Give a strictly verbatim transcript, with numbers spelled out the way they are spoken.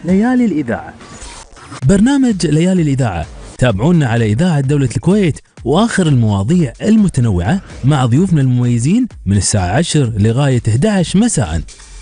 ليالي الإذاعة. برنامج ليالي الإذاعة، تابعونا على إذاعة دولة الكويت وآخر المواضيع المتنوعة مع ضيوفنا المميزين من الساعة عشر لغاية إحدى عشر مساءً.